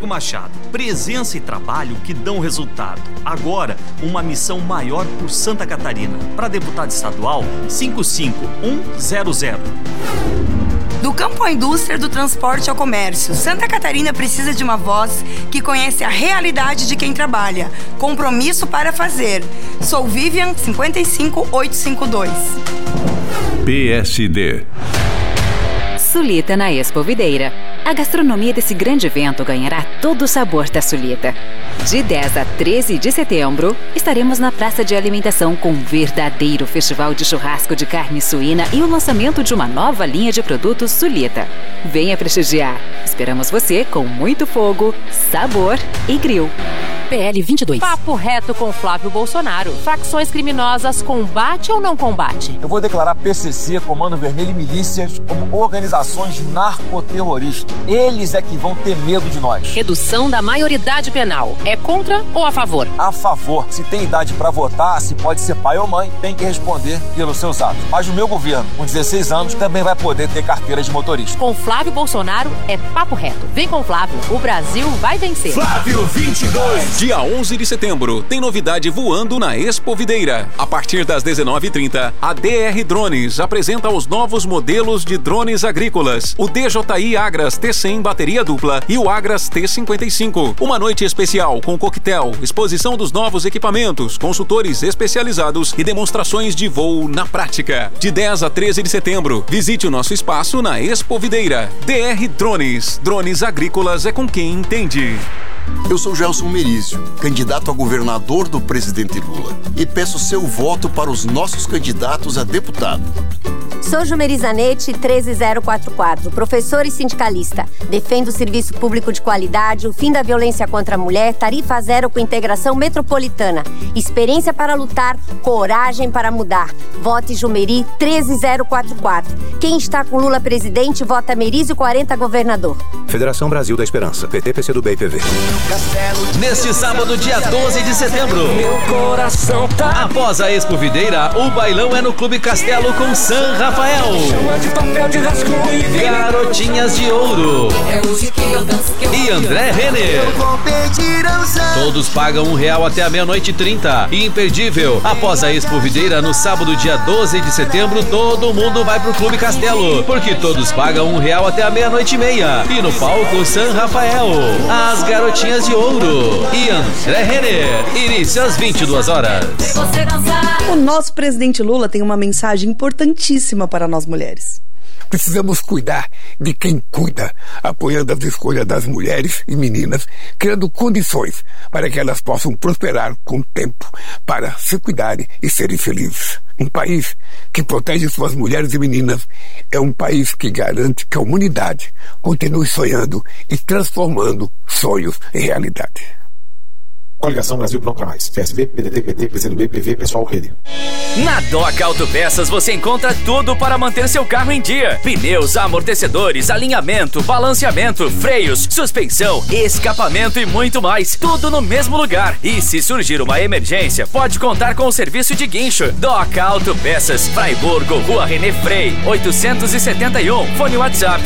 Rodrigo Machado. Presença e trabalho que dão resultado. Agora, uma missão maior por Santa Catarina. Para deputado estadual, 55100. Do campo à indústria, do transporte ao comércio, Santa Catarina precisa de uma voz que conhece a realidade de quem trabalha. Compromisso para fazer. Sou Vivian 55852. PSD. Sulita na Expo Videira. A gastronomia desse grande evento ganhará todo o sabor da Sulita. De 10 a 13 de setembro, estaremos na Praça de Alimentação com um verdadeiro festival de churrasco de carne suína e o lançamento de uma nova linha de produtos Sulita. Venha prestigiar. Esperamos você com muito fogo, sabor e grill. PL 22. Papo reto com Flávio Bolsonaro. Facções criminosas combate ou não combate? Eu vou declarar PCC, Comando Vermelho e milícias como organizações narcoterroristas. Eles é que vão ter medo de nós. Redução da maioridade penal. É contra ou a favor? A favor. Se tem idade para votar, se pode ser pai ou mãe, tem que responder pelos seus atos. Mas o meu governo, com 16 anos, também vai poder ter carteira de motorista. Com Flávio Bolsonaro é papo reto. Vem com Flávio. O Brasil vai vencer. Flávio 22. Dia 11 de setembro, tem novidade voando na Expo Videira. A partir das 19h30, a DR Drones apresenta os novos modelos de drones agrícolas. O DJI Agras T100 bateria dupla e o Agras T55. Uma noite especial com coquetel, exposição dos novos equipamentos, consultores especializados e demonstrações de voo na prática. De 10 a 13 de setembro, visite o nosso espaço na Expo Videira. DR Drones. Drones agrícolas é com quem entende. Eu sou Gelson Merizio, candidato a governador do presidente Lula, e peço seu voto para os nossos candidatos a deputado. Sou Jumerizanete 13044, professora e sindicalista. Defendo o serviço público de qualidade, o fim da violência contra a mulher, tarifa zero com integração metropolitana. Experiência para lutar, coragem para mudar. Vote Jumeri 13044. Quem está com Lula presidente, vota Merizio 40 governador. Federação Brasil da Esperança, PT, PCdoB e PV. Neste sábado, dia 12 de setembro, meu coração tá... após a Expo Videira, o bailão é no Clube Castelo com San Rafael. Garotinhas de Ouro e André Renner. Todos pagam R$1 até a meia-noite e 30. Imperdível. Após a Expo Videira, no sábado, dia 12 de setembro, todo mundo vai pro Clube Castelo, porque todos pagam R$1 até a meia-noite e meia. E no palco, San Rafael, as Garotinhas de Ouro e André Renner. Início às 22 horas. O nosso presidente Lula tem uma mensagem importantíssima para nós mulheres. Precisamos cuidar de quem cuida, apoiando as escolhas das mulheres e meninas, criando condições para que elas possam prosperar com o tempo, para se cuidarem e serem felizes. Um país que protege suas mulheres e meninas é um país que garante que a humanidade continue sonhando e transformando sonhos em realidade. Coligação Brasil Pronto pra Mais. PSB, PDT, PT, PCdoB, PV, Pessoal, Rede. Na Doca Autopeças você encontra tudo para manter seu carro em dia. Pneus, amortecedores, alinhamento, balanceamento, freios, suspensão, escapamento e muito mais. Tudo no mesmo lugar. E se surgir uma emergência, pode contar com o serviço de guincho. Doca Autopeças, Fraiburgo, Rua René Frei, 871. Fone WhatsApp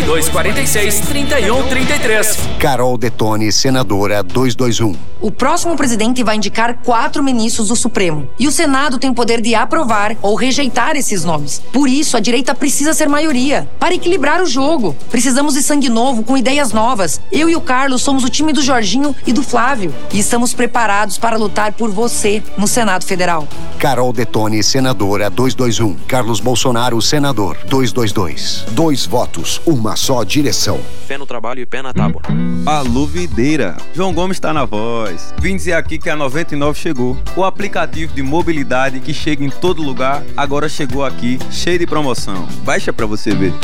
3246-3133. Carol Detone, senadora 221. O próximo presidente vai indicar 4 ministros do Supremo. E o Senado tem o poder de aprovar ou rejeitar esses nomes. Por isso, a direita precisa ser maioria. Para equilibrar o jogo. Precisamos de sangue novo, com ideias novas. Eu e o Carlos somos o time do Jorginho e do Flávio. E estamos preparados para lutar por você no Senado Federal. Carol Detone, senadora 221. Carlos Bolsonaro, senador 222. 2 votos, uma só direção. Fé no trabalho e pé na tábua. Alô, Videira. João Gomes tá na voz. Vim dizer aqui que a 99 chegou. O aplicativo de mobilidade que chega em todo lugar, agora chegou aqui, cheio de promoção. Baixa pra você ver.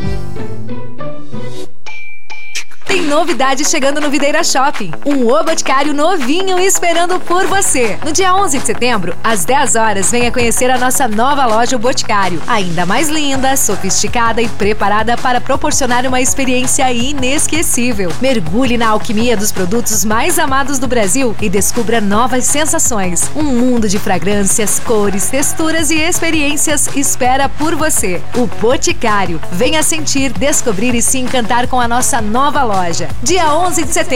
Tem novidade chegando no Videira Shopping. Um O Boticário novinho esperando por você. No dia 11 de setembro, às 10 horas, venha conhecer a nossa nova loja O Boticário. Ainda mais linda, sofisticada e preparada para proporcionar uma experiência inesquecível. Mergulhe na alquimia dos produtos mais amados do Brasil e descubra novas sensações. Um mundo de fragrâncias, cores, texturas e experiências espera por você. O Boticário. Venha sentir, descobrir e se encantar com a nossa nova loja. Dia 11 de setembro.